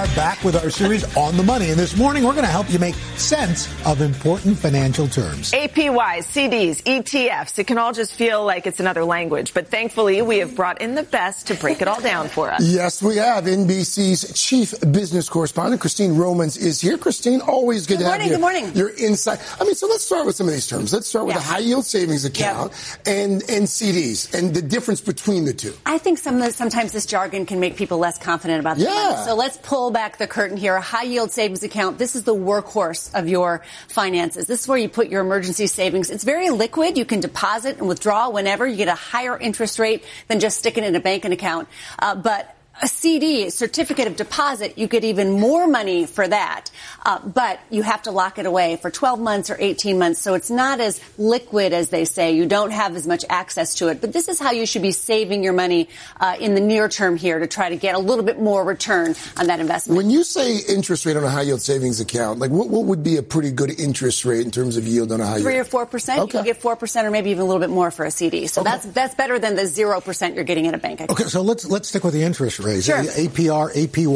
back with our series On the Money. And this morning, we're going to help you make sense of important financial terms. APYs, CDs, ETFs. It can all just feel like it's another language. But thankfully, we have brought in the best to break it all down for us. Yes, we have. NBC's chief business correspondent, Christine Romans, is here. Christine, always good to have you. Good morning. Your insight. So let's start with some of these terms. Let's start with a high-yield savings account and CDs and the difference between the two. I think sometimes this jargon can make people less confident about the money. So let's pull back the curtain here. A high-yield savings account, this is the workhorse of your finances. This is where you put your emergency savings. It's very liquid. You can deposit and withdraw whenever. You get a higher interest rate than just sticking it in a banking account. But a CD, a certificate of deposit, you get even more money for that. But you have to lock it away for 12 months or 18 months. So it's not as liquid as they say. You don't have as much access to it. But this is how you should be saving your money in the near term here to try to get a little bit more return on that investment. When you say interest rate on a high yield savings account, like what would be a pretty good interest rate in terms of yield on a high yield? 3 or 4%. Okay. You can get 4% or maybe even a little bit more for a CD. So that's better than the 0% you're getting in a bank account. Okay, so let's stick with the interest rate. Sure. APR,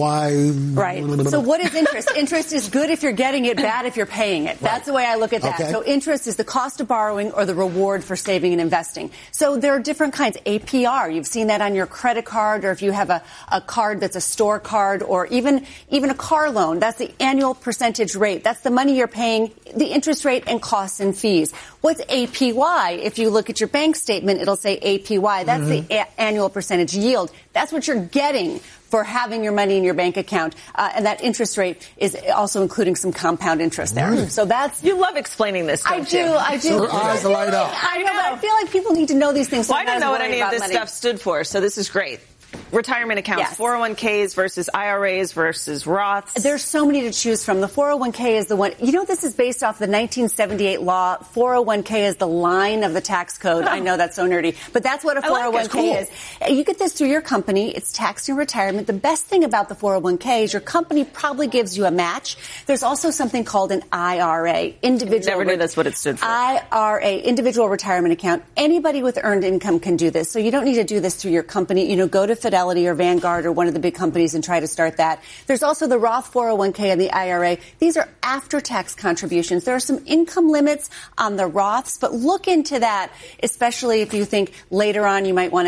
APY. Right. So what is interest? Interest is good if you're getting it, bad if you're paying it. That's the way I look at that. Okay. So interest is the cost of borrowing or the reward for saving and investing. So there are different kinds. APR, you've seen that on your credit card, or if you have a card that's a store card, or even a car loan. That's the annual percentage rate. That's the money you're paying, the interest rate and costs and fees. What's APY? If you look at your bank statement, it'll say APY. That's the annual percentage yield. That's what you're getting for having your money in your bank account. And that interest rate is also including some compound interest there. So that's... You love explaining this, don't you? I do. Her eyes light up. I know, but I feel like people need to know these things. Well, I didn't know what any of this stuff stood for, so this is great. Retirement accounts, 401ks versus IRAs versus Roths. There's so many to choose from. The 401k is the one. You know, this is based off the 1978 law. 401k is the line of the tax code. I know that's so nerdy, but that's what a 401k is. You get this through your company. It's taxed in retirement. The best thing about the 401k is your company probably gives you a match. There's also something called an IRA, individual. Never knew that's what it stood for. IRA, individual retirement account. Anybody with earned income can do this. So you don't need to do this through your company. You know, go to Fidelity or Vanguard or one of the big companies and try to start that. There's also the Roth 401k and the IRA. These are after-tax contributions. There are some income limits on the Roths, but look into that, especially if you think later on you might want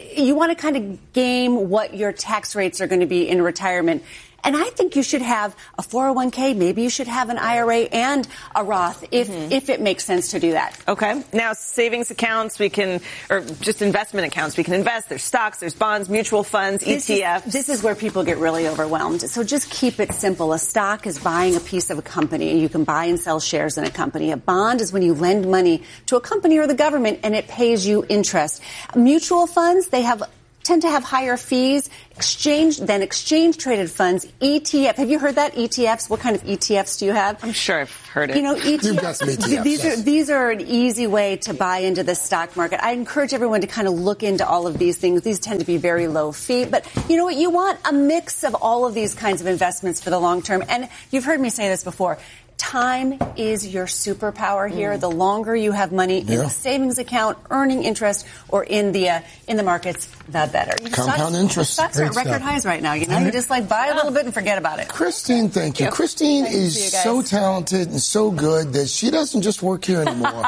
to kind of game what your tax rates are going to be in retirement. And I think you should have a 401k. Maybe you should have an IRA and a Roth if it makes sense to do that. Okay. Now, savings accounts, or just investment accounts, we can invest. There's stocks, there's bonds, mutual funds, ETFs. This is where people get really overwhelmed. So just keep it simple. A stock is buying a piece of a company. You can buy and sell shares in a company. A bond is when you lend money to a company or the government and it pays you interest. Mutual funds, tend to have higher fees, exchange traded funds. ETF. Have you heard that? ETFs. What kind of ETFs do you have? I'm sure I've heard it. You know, ETFs. You've got some ETFs. These are an easy way to buy into the stock market. I encourage everyone to kind of look into all of these things. These tend to be very low fee, but you know what? You want a mix of all of these kinds of investments for the long term. And you've heard me say this before. Time is your superpower here. The longer you have money in a savings account, earning interest, or in the markets, the better. Compound interest. Stocks are at record highs right now. You know, you just buy a little bit and forget about it. Christine, thank you. Christine is so talented and so good that she doesn't just work here anymore.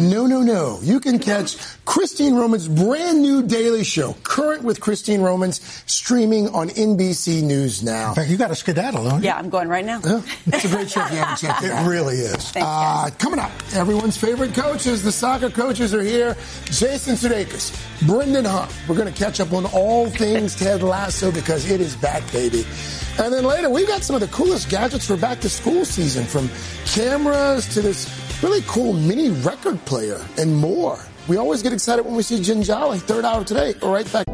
No. You can catch Christine Romans' brand new daily show, Current with Christine Romans, streaming on NBC News Now. In fact, you got a skedaddle, don't you? Yeah, I'm going right now. It's a great show if you haven't checked it out. It really is. Coming up, everyone's favorite coaches, the soccer coaches are here. Jason Sudeikis, Brendan Hunt. We're going to catch up on all things Ted Lasso because it is back, baby. And then later, we've got some of the coolest gadgets for back-to-school season, from cameras to this really cool mini record player and more. We always get excited when we see Ginjali, third hour today. Right back.